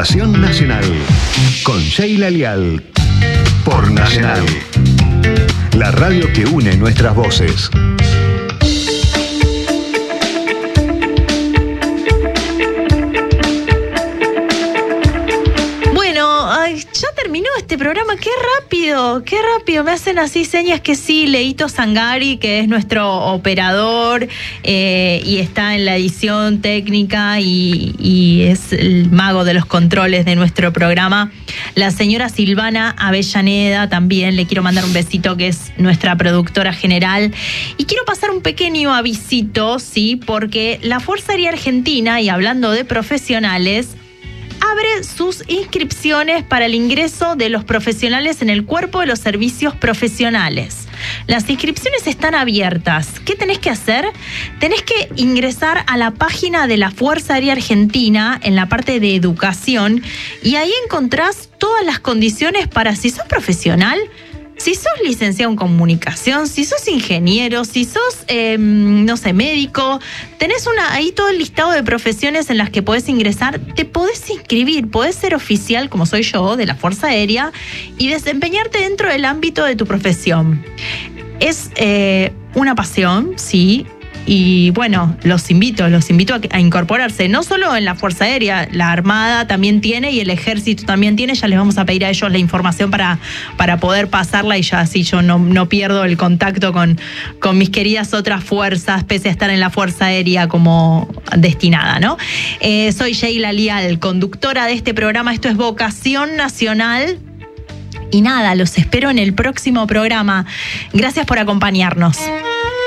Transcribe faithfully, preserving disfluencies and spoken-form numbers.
Vocación Nacional con Sheila Lial por Nacional, la radio que une nuestras voces. Ya terminó este programa, qué rápido, qué rápido, me hacen así señas que sí. Leito Sangari, que es nuestro operador eh, y está en la edición técnica y, y es el mago de los controles de nuestro programa. La señora Silvana Avellaneda también, le quiero mandar un besito, que es nuestra productora general. Y quiero pasar un pequeño avisito, sí, porque la Fuerza Aérea Argentina, y hablando de profesionales, abre sus inscripciones para el ingreso de los profesionales en el cuerpo de los servicios profesionales. Las inscripciones están abiertas. ¿Qué tenés que hacer? Tenés que ingresar a la página de la Fuerza Aérea Argentina en la parte de educación y ahí encontrás todas las condiciones para, si sos profesional, si sos licenciado en comunicación, si sos ingeniero, si sos, eh, no sé, médico, tenés una, ahí todo el listado de profesiones en las que podés ingresar, te podés inscribir, podés ser oficial, como soy yo, de la Fuerza Aérea, y desempeñarte dentro del ámbito de tu profesión. Es eh, una pasión, sí. Y bueno, los invito, los invito a, a incorporarse, no solo en la Fuerza Aérea, la Armada también tiene y el Ejército también tiene. Ya les vamos a pedir a ellos la información para, para poder pasarla y ya así yo no, no pierdo el contacto con, con mis queridas otras fuerzas, pese a estar en la Fuerza Aérea como destinada, ¿no? Eh, soy Sheila Lial, conductora de este programa. Esto es Vocación Nacional. Y nada, los espero en el próximo programa. Gracias por acompañarnos.